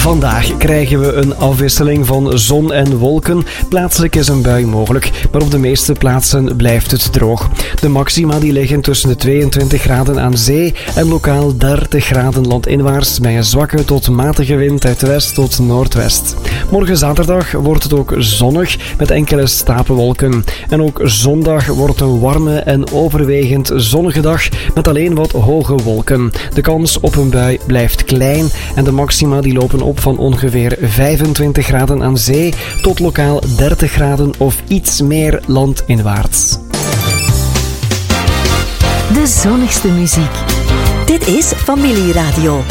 Vandaag krijgen we een afwisseling van zon en wolken. Plaatselijk is een bui mogelijk, maar op de meeste plaatsen blijft het droog. De maxima die liggen tussen de 22 graden aan zee en lokaal 30 graden landinwaarts bij een zwakke tot matige wind uit west tot noordwest. Morgen zaterdag wordt het ook zonnig met enkele stapelwolken. En ook zondag wordt een warme en overwegend zonnige dag met alleen wat hoge wolken. De kans op een bui blijft klein en de maxima die lopen op van ongeveer 25 graden aan zee tot lokaal 30 graden of iets meer landinwaarts. De zonnigste muziek. Dit is Familieradio.